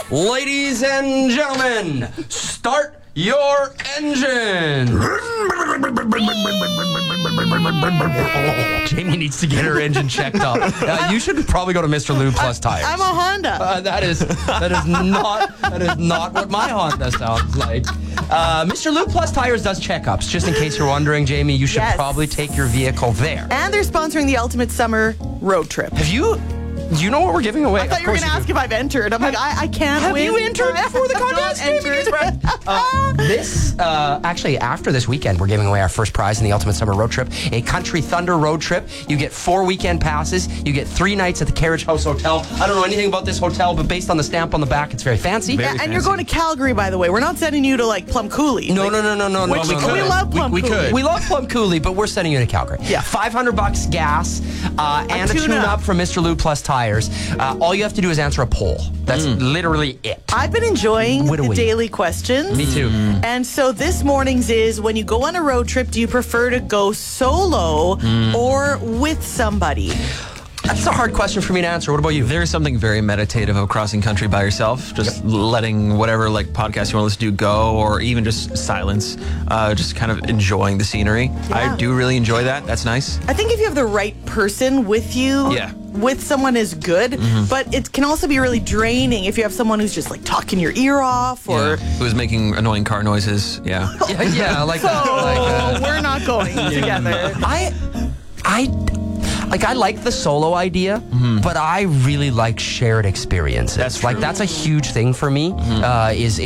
Ladies and gentlemen, start your engine. Jamie needs to get her engine checked up. You should probably go to Mr. Lube Plus Tires. I'm a Honda. That is not what my Honda sounds like. Mr. Lube Plus Tires does checkups. Just in case you're wondering, Jamie, you should probably take your vehicle there. And they're sponsoring the Ultimate Summer Road Trip. Do you know what we're giving away? I thought you were going to ask if I've entered. I'm like, I can't win. Have you entered for the contest? Actually, after this weekend, we're giving away our first prize in the Ultimate Summer Road Trip, a Country Thunder road trip. You get 4 weekend passes. You get 3 nights at the Carriage House Hotel. I don't know anything about this hotel, but based on the stamp on the back, it's very fancy. And you're going to Calgary, by the way. We're not sending you to, like, Plum Coulee. No. We love Plum Coulee. We love Plum Coulee, but we're sending you to Calgary. Yeah. $500 gas and a tune-up from Mr. Lube Plus Tires. All you have to do is answer a poll. That's literally it. I've been enjoying the daily questions. Me too. And so this morning's is, when you go on a road trip, do you prefer to go solo or with somebody? That's a hard question for me to answer. What about you? There's something very meditative of crossing country by yourself, just letting whatever podcast you want to listen to go, or even just silence, just kind of enjoying the scenery. Yeah. I do really enjoy that. That's nice. I think if you have the right person with you, with someone is good, but it can also be really draining if you have someone who's just like talking your ear off or who's making annoying car noises. Like so that. We're not going together. I like the solo idea, but I really like shared experiences. That's true. That's a huge thing for me. Is